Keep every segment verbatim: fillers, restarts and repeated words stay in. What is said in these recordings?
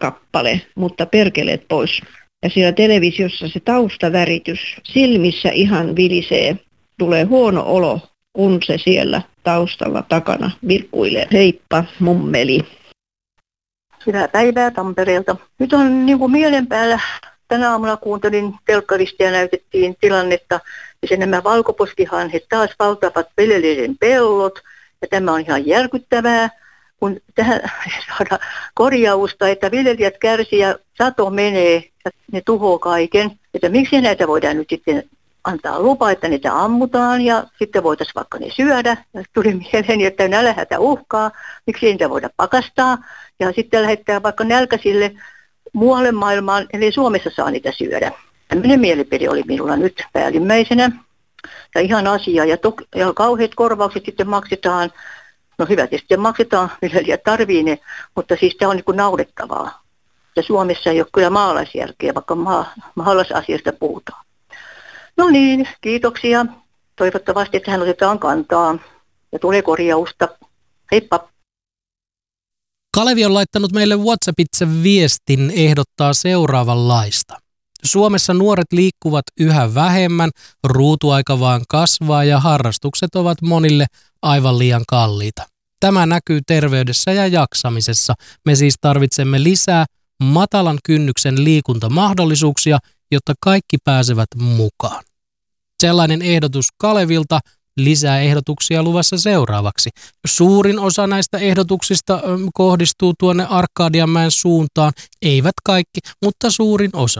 kappale, mutta perkeleet pois. Ja siellä televisiossa se taustaväritys silmissä ihan vilisee. Tulee huono olo, kun se siellä taustalla takana virkkuilee. Heippa, mummeli. Hyvää päivää Tampereelta. Nyt on niin kuin mielen päällä. Tänä aamuna kuuntelin telkkarista ja näytettiin tilannetta. Ja se nämä valkoposkihanhet taas valtavat peleleiden pellot. Ja tämä on ihan järkyttävää, kun tähän saadaan korjausta, että viljelijät kärsii ja sato menee ja ne tuhoaa kaiken. Että miksi näitä voidaan nyt sitten antaa lupa, että niitä ammutaan ja sitten voitaisiin vaikka ne syödä. Ja tuli mieleeni, että nälänhätä uhkaa, miksi niitä voida pakastaa. Ja sitten lähettää vaikka nälkäisille muualle maailmaan, eli Suomessa saa niitä syödä. Tämmöinen mielipide oli minulla nyt päällimmäisenä. Ja ihan asia. Ja, to- ja kauheat korvaukset sitten maksetaan. No hyvä, sitten maksetaan, viljelijät tarvii ne, mutta siis tämä on niin kuin naurettavaa. Ja Suomessa ei ole kyllä maalaisjärkeä, vaikka maa- maalaisasiasta puhutaan. No niin, kiitoksia. Toivottavasti tähän otetaan kantaa ja tulee korjausta. Heippa! Kalevi on laittanut meille WhatsAppitse viestin, ehdottaa seuraavanlaista. Suomessa nuoret liikkuvat yhä vähemmän, ruutuaika vaan kasvaa ja harrastukset ovat monille aivan liian kalliita. Tämä näkyy terveydessä ja jaksamisessa. Me siis tarvitsemme lisää matalan kynnyksen liikuntamahdollisuuksia, jotta kaikki pääsevät mukaan. Sellainen ehdotus Kalevilta, lisää ehdotuksia luvassa seuraavaksi. Suurin osa näistä ehdotuksista kohdistuu tuonne Arkadianmäen suuntaan. Eivät kaikki, mutta suurin osa.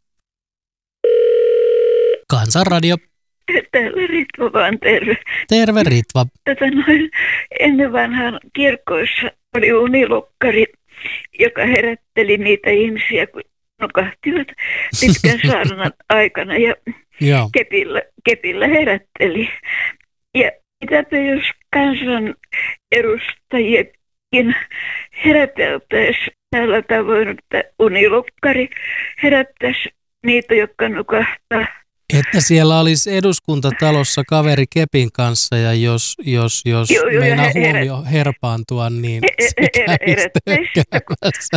Kansanradio. Täällä Ritva vaan terve. Terve Ritva. Tätä noin, ennen vanhaan kirkoissa oli unilukkari, joka herätteli niitä ihmisiä, kun nukahtivat pitkän saarnan aikana ja kepillä, kepillä herätteli. Ja mitäpä jos kansan edustajienkin heräteltäisiin tällä tavoin, että unilukkari herättäisi niitä, jotka nukahtaa. Että siellä olisi eduskuntatalossa kaveri kepin kanssa ja jos, jos, jos joo, joo, meinaa her- huomio herpaantua, niin se kävisi tökkäämässä.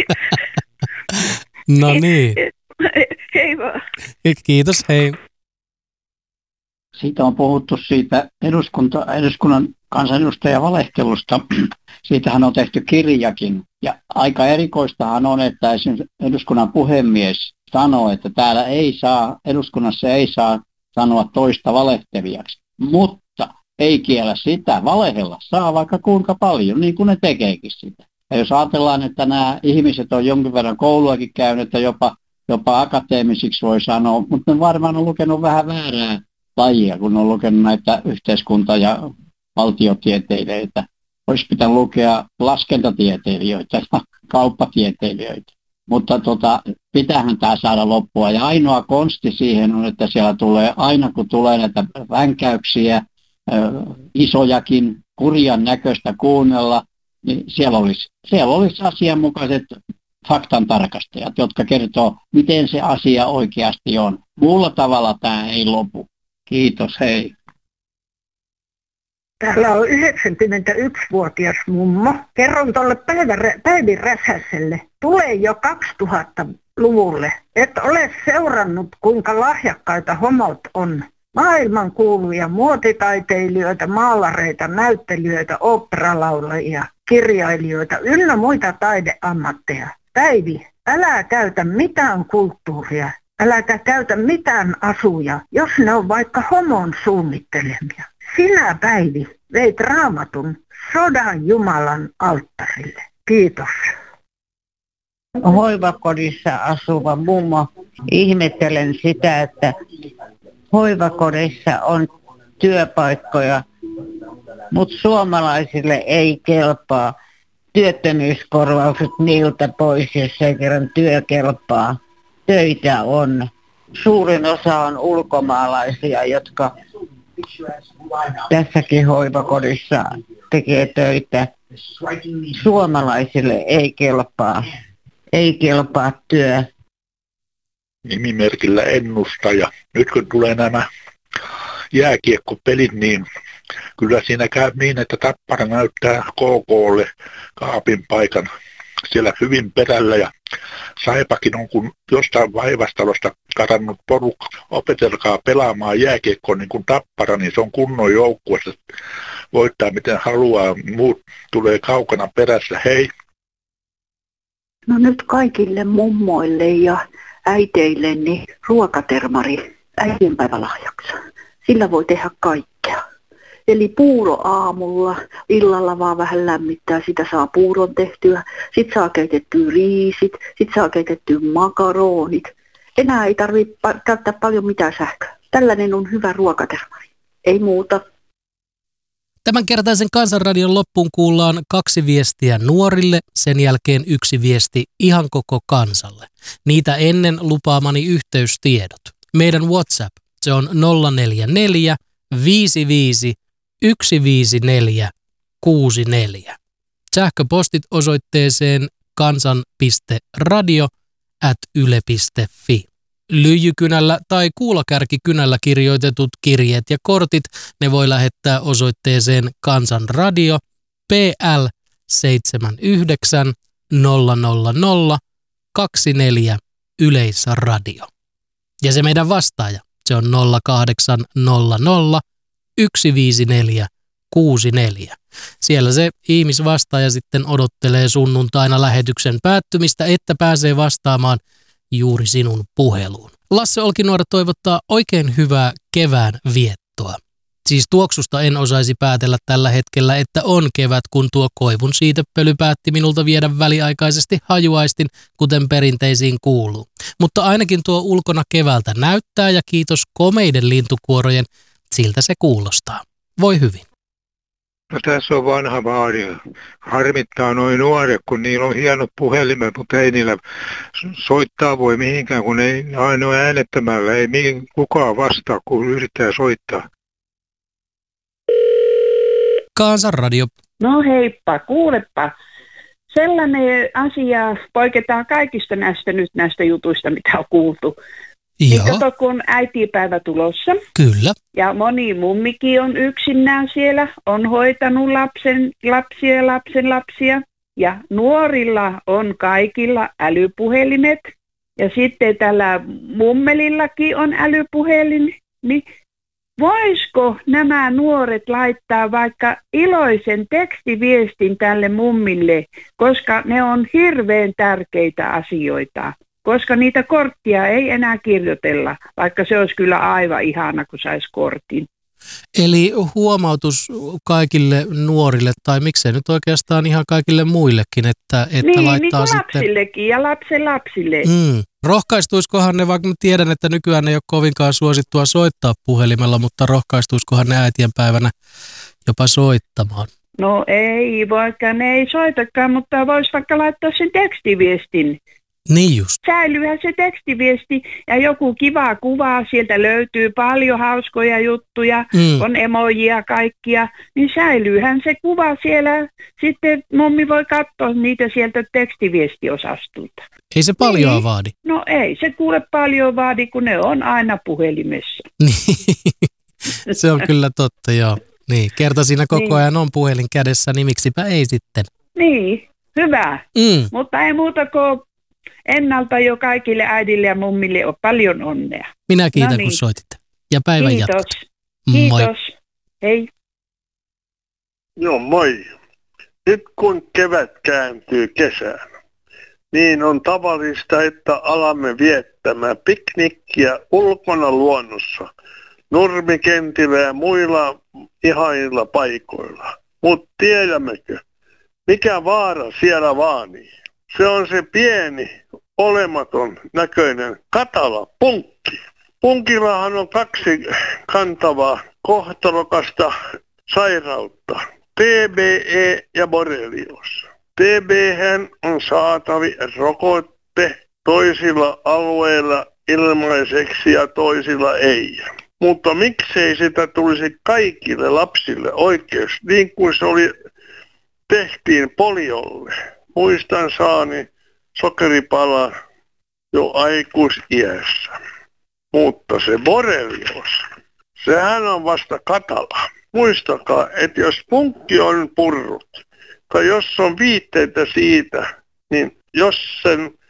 No niin. Hei vaan. Kiitos, hei. Siitä on puhuttu siitä eduskunta, eduskunnan kansanedustajan valehtelusta. Siitähän on tehty kirjakin. Ja aika erikoistahan on, että esimerkiksi eduskunnan puhemies sanoo, että täällä ei saa, eduskunnassa ei saa sanoa toista valehtelijaksi. Mutta ei kiellä sitä, valehella saa vaikka kuinka paljon, niin kuin ne tekeekin sitä. Ja jos ajatellaan, että nämä ihmiset on jonkin verran kouluakin käynyt ja jopa, jopa akateemisiksi voi sanoa, mutta ne varmaan on lukenut vähän väärää lajia, kun on lukenut näitä yhteiskunta- ja valtiotieteilijöitä. Olisi pitänyt lukea laskentatieteilijöitä ja kauppatieteilijöitä. Mutta tota, pitäähän tämä saada loppua. Ja ainoa konsti siihen on, että siellä tulee, aina kun tulee näitä vänkäyksiä, ö, isojakin, kurjan näköistä kuunnella, niin siellä olisi, siellä olisi asianmukaiset faktan tarkastajat, jotka kertoo, miten se asia oikeasti on. Muulla tavalla tämä ei lopu. Kiitos, hei. Täällä on yhdeksänkymmentäyksivuotias mummo. Kerron tuolle Päivi Räsäselle. Tulee jo kaksituhattaluvulle. Et ole seurannut, kuinka lahjakkaita homot on. Maailmankuuluja muotitaiteilijoita, maalareita, näyttelijöitä, oopperalaulajia, kirjailijoita ynnä muita taideammatteja. Päivi, älä käytä mitään kulttuuria. Äläkä käytä mitään asuja, jos ne on vaikka homon suunnittelemia. Sinä, Päivi, veit Raamatun sodan Jumalan alttarille. Kiitos. Hoivakodissa asuva mummo. Ihmettelen sitä, että hoivakodissa on työpaikkoja, mutta suomalaisille ei kelpaa. Työttömyyskorvaukset niiltä pois, jos ei kerran työ kelpaa. Töitä on. Suurin osa on ulkomaalaisia, jotka tässäkin hoivakodissa tekee töitä. Suomalaisille ei kelpaa. Ei kelpaa työ. Nimimerkillä ennustaja. Nyt kun tulee nämä jääkiekkopelit, niin kyllä siinä käy niin, että Tappara näyttää K K:lle kaapin paikan siellä hyvin perällä ja Saipakin on kun jostain vaivastalosta karannut porukka, opetelkaa pelaamaan jääkiekkoon niin kuin Tappara, niin se on kunnon joukkue, voittaa miten haluaa, muut tulee kaukana perässä, hei. No nyt kaikille mummoille ja äiteille niin ruokatermari äitienpäivälahjaksi. Sillä voi tehdä kaikkea. Eli puuro aamulla, illalla vaan vähän lämmittää, sitä saa puuron tehtyä. Sitten saa keitettyä riisit, sitten saa keitettyä makaronit. Enää ei tarvitse käyttää paljon mitään sähköä. Tällainen on hyvä ruokatermari. Ei muuta. Tämänkertaisen Kansanradion loppuun kuullaan kaksi viestiä nuorille, sen jälkeen yksi viesti ihan koko kansalle. Niitä ennen lupaamani yhteystiedot. Meidän WhatsApp, se on nolla neljä neljä viisi viisi yksi viisi neljä kuusi neljä. Sähköpostit osoitteeseen kansan piste radio ät yle piste fi. Lyijykynällä tai kuulakärkikynällä kirjoitetut kirjeet ja kortit, ne voi lähettää osoitteeseen Kansanradio P L seitsemän yhdeksän nolla nolla nolla kaksikymmentäneljä Yleisradio. Ja se meidän vastaaja, se on nolla kahdeksan nolla nolla yksi viisi neljä kuusi neljä. Siellä se ihmisvastaaja sitten odottelee sunnuntaina lähetyksen päättymistä, että pääsee vastaamaan juuri sinun puheluun. Lasse Olkinuora toivottaa oikein hyvää kevään viettoa. Siis tuoksusta en osaisi päätellä tällä hetkellä, että on kevät, kun tuo koivun siitepöly päätti minulta viedä väliaikaisesti hajuaistin, kuten perinteisiin kuuluu. Mutta ainakin tuo ulkona keväältä näyttää ja kiitos komeiden lintukuorojen, siltä se kuulostaa. Voi hyvin. No tässä on vanha vaari. Harmittaa noin nuoret, kun niillä on hienot puhelimet, mutta ei niillä soittaa voi mihinkään, kun ei aina ole äänettämällä. Ei kukaan vastaa, kun yrittää soittaa. Kansanradio. No heippa, kuulepa. Sellainen asia, poiketaan kaikista näistä nyt näistä jutuista, mitä on kuultu. Niin kato, kun äitipäivä tulossa. Kyllä. Ja moni mummikin on yksinään siellä, on hoitanut lapsen, lapsia ja lapsen lapsia. Ja nuorilla on kaikilla älypuhelimet. Ja sitten tällä mummelillakin on älypuhelin. Niin voisiko nämä nuoret laittaa vaikka iloisen tekstiviestin tälle mummille, koska ne on hirveän tärkeitä asioita. Koska niitä korttia ei enää kirjoitella, vaikka se olisi kyllä aivan ihana, kun saisi kortin. Eli huomautus kaikille nuorille, tai miksei nyt oikeastaan ihan kaikille muillekin, että, että niin, laittaa niin kuin sitten lapsillekin ja lapsen lapsille. Mm. Rohkaistuiskohan ne, vaikka mä tiedän, että nykyään ei ole kovinkaan suosittua soittaa puhelimella, mutta rohkaistuiskohan ne äitienpäivänä jopa soittamaan? No ei, vaikka ne ei soitakaan, mutta vois vaikka laittaa sen tekstiviestin. Niin just. Säilyyhän se tekstiviesti ja joku kiva kuva, sieltä löytyy paljon hauskoja juttuja, mm. on emojia kaikkia, niin säilyyhän se kuva siellä. Sitten mummi voi katsoa niitä sieltä tekstiviestiosastolta. Ei se paljon niin. vaadi. No ei se kuule paljon vaadi, kun ne on aina puhelimessa. Se on kyllä totta, joo. Niin, kerta siinä koko niin. ajan on puhelin kädessä, niin miksipä ei sitten. Niin, hyvä. Mm. Mutta ei muuta kuin ennalta jo kaikille äidille ja mummille on paljon onnea. Minä kiitän, no niin. kun soititte. Ja päivän Kiitos. jatkat. Moi. Kiitos. Hei. Joo, moi. Nyt kun kevät kääntyy kesään, niin on tavallista, että alamme viettämään piknikkiä ulkona luonnossa, nurmikentillä ja muilla ihanilla paikoilla. Mutta tiedämmekö, mikä vaara siellä vaanii? Se on se pieni, olematon näköinen katala punkki. Punkillahan on kaksi kantavaa kohtalokasta sairautta, T B E ja borrelioosi. T B on saatavi rokotte toisilla alueilla ilmaiseksi ja toisilla ei. Mutta miksei sitä tulisi kaikille lapsille oikeus, niin kuin se oli, tehtiin poliolle. Muistan saani sokeripalan jo aikuisiässä. Mutta se borrelioosi, sehän on vasta katala. Muistakaa, että jos punkki on purrut, tai jos on viitteitä siitä, niin jos sen